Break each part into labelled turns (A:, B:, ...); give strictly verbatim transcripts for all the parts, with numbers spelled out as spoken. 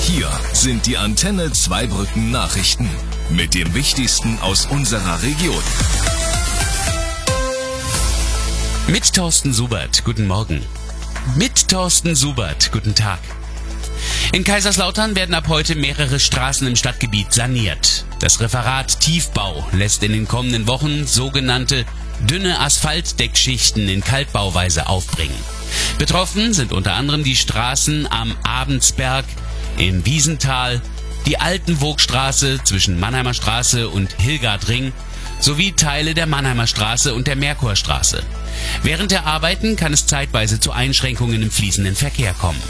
A: hier sind die Antenne Zweibrücken Nachrichten mit dem Wichtigsten aus unserer Region.
B: Mit Thorsten Subert, guten Morgen. Mit Thorsten Subert, guten Tag. In Kaiserslautern werden ab heute mehrere Straßen im Stadtgebiet saniert. Das Referat Tiefbau lässt in den kommenden Wochen sogenannte dünne Asphaltdeckschichten in Kaltbauweise aufbringen. Betroffen sind unter anderem die Straßen am Abendsberg, im Wiesental, die Altenwogstraße zwischen Mannheimer Straße und Hilgardring sowie Teile der Mannheimer Straße und der Merkurstraße. Während der Arbeiten kann es zeitweise zu Einschränkungen im fließenden Verkehr kommen.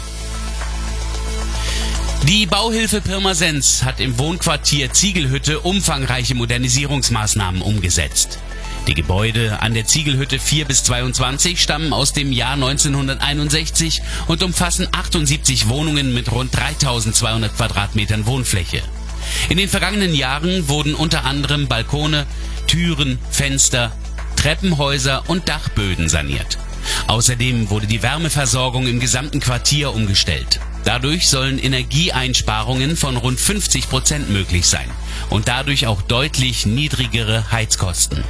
B: Die Bauhilfe Pirmasens hat im Wohnquartier Ziegelhütte umfangreiche Modernisierungsmaßnahmen umgesetzt. Die Gebäude an der Ziegelhütte vier bis zweiundzwanzig stammen aus dem Jahr neunzehnhunderteinundsechzig und umfassen achtundsiebzig Wohnungen mit rund dreitausendzweihundert Quadratmetern Wohnfläche. In den vergangenen Jahren wurden unter anderem Balkone, Türen, Fenster, Treppenhäuser und Dachböden saniert. Außerdem wurde die Wärmeversorgung im gesamten Quartier umgestellt. Dadurch sollen Energieeinsparungen von rund fünfzig Prozent möglich sein und dadurch auch deutlich niedrigere Heizkosten.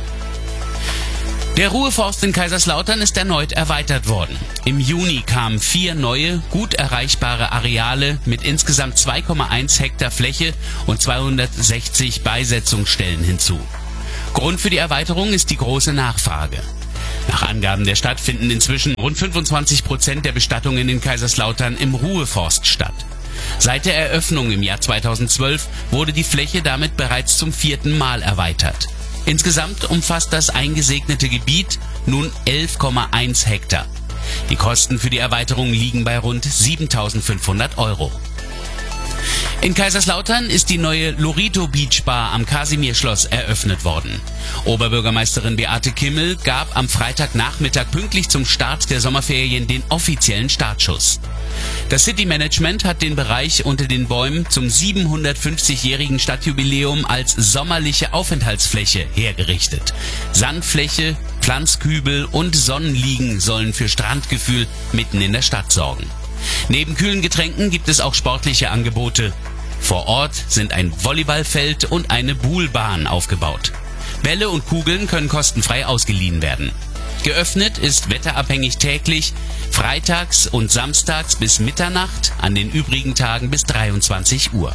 B: Der Ruheforst in Kaiserslautern ist erneut erweitert worden. Im Juni kamen vier neue, gut erreichbare Areale mit insgesamt zwei Komma eins Hektar Fläche und zweihundertsechzig Beisetzungsstellen hinzu. Grund für die Erweiterung ist die große Nachfrage. Nach Angaben der Stadt finden inzwischen rund fünfundzwanzig Prozent der Bestattungen in Kaiserslautern im Ruheforst statt. Seit der Eröffnung im Jahr zweitausendzwölf wurde die Fläche damit bereits zum vierten Mal erweitert. Insgesamt umfasst das eingesegnete Gebiet nun elf Komma eins Hektar. Die Kosten für die Erweiterung liegen bei rund siebentausendfünfhundert Euro. In Kaiserslautern ist die neue Lorito Beach Bar am Kasimir-Schloss eröffnet worden. Oberbürgermeisterin Beate Kimmel gab am Freitagnachmittag pünktlich zum Start der Sommerferien den offiziellen Startschuss. Das City Management hat den Bereich unter den Bäumen zum siebenhundertfünfzigjährigen Stadtjubiläum als sommerliche Aufenthaltsfläche hergerichtet. Sandfläche, Pflanzkübel und Sonnenliegen sollen für Strandgefühl mitten in der Stadt sorgen. Neben kühlen Getränken gibt es auch sportliche Angebote. Vor Ort sind ein Volleyballfeld und eine Buhlbahn aufgebaut. Bälle und Kugeln können kostenfrei ausgeliehen werden. Geöffnet ist wetterabhängig täglich, freitags und samstags bis Mitternacht, an den übrigen Tagen bis dreiundzwanzig Uhr.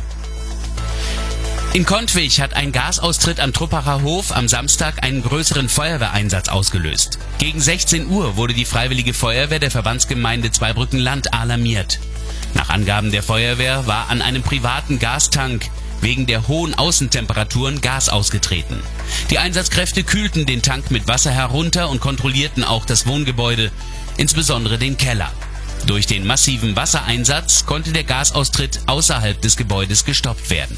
B: In Kontwig hat ein Gasaustritt am Truppacher Hof am Samstag einen größeren Feuerwehreinsatz ausgelöst. Gegen sechzehn Uhr wurde die Freiwillige Feuerwehr der Verbandsgemeinde Zweibrücken-Land alarmiert. Nach Angaben der Feuerwehr war an einem privaten Gastank wegen der hohen Außentemperaturen Gas ausgetreten. Die Einsatzkräfte kühlten den Tank mit Wasser herunter und kontrollierten auch das Wohngebäude, insbesondere den Keller. Durch den massiven Wassereinsatz konnte der Gasaustritt außerhalb des Gebäudes gestoppt werden.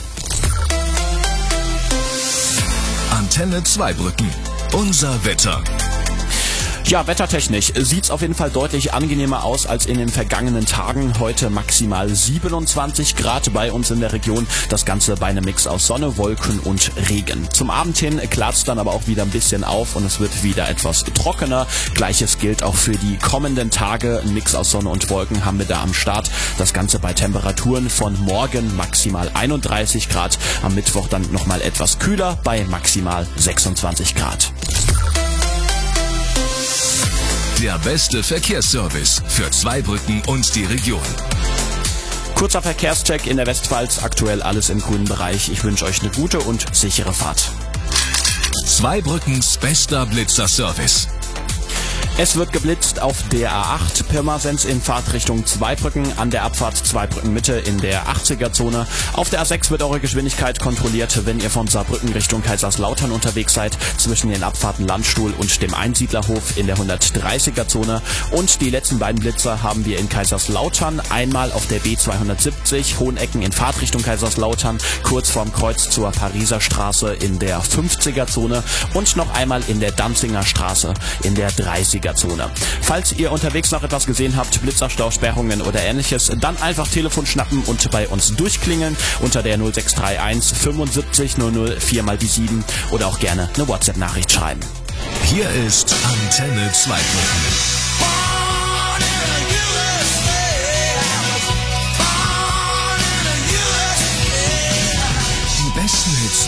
A: Antenne Zweibrücken. Unser Wetter.
C: Ja, wettertechnisch sieht's auf jeden Fall deutlich angenehmer aus als in den vergangenen Tagen. Heute maximal siebenundzwanzig Grad bei uns in der Region. Das Ganze bei einem Mix aus Sonne, Wolken und Regen. Zum Abend hin klart's dann aber auch wieder ein bisschen auf und es wird wieder etwas trockener. Gleiches gilt auch für die kommenden Tage. Ein Mix aus Sonne und Wolken haben wir da am Start. Das Ganze bei Temperaturen von morgen maximal einunddreißig Grad. Am Mittwoch dann nochmal etwas kühler bei maximal sechsundzwanzig Grad.
A: Der beste Verkehrsservice für Zweibrücken und die Region.
C: Kurzer Verkehrscheck in der Westpfalz, aktuell alles im grünen Bereich. Ich wünsche euch eine gute und sichere Fahrt.
A: Zweibrückens bester Blitzerservice.
C: Es wird geblitzt auf der A acht, Pirmasens in Fahrtrichtung Zweibrücken, an der Abfahrt Zweibrücken Mitte in der achtziger-Zone. Auf der A sechs wird eure Geschwindigkeit kontrolliert, wenn ihr von Saarbrücken Richtung Kaiserslautern unterwegs seid, zwischen den Abfahrten Landstuhl und dem Einsiedlerhof in der hundertdreißiger-Zone. Und die letzten beiden Blitzer haben wir in Kaiserslautern, einmal auf der B zweihundertsiebzig, Hohenecken in Fahrtrichtung Kaiserslautern, kurz vorm Kreuz zur Pariser Straße in der fünfziger-Zone und noch einmal in der Danziger Straße in der dreißiger-Zone. Falls ihr unterwegs noch etwas gesehen habt, Blitzerstau, Sperrungen oder ähnliches, dann einfach Telefon schnappen und bei uns durchklingeln unter der null sechs drei eins fünfundsiebzig null null vier mal die sieben oder auch gerne eine WhatsApp-Nachricht schreiben.
A: Hier ist Antenne Zweibrücken.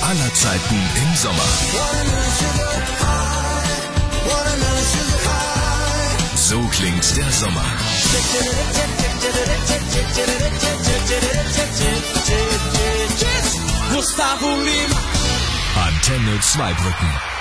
A: aller Zeiten im Sommer. So klingt der Sommer.
D: Gustavo Lima.
A: Antenne Zweibrücken.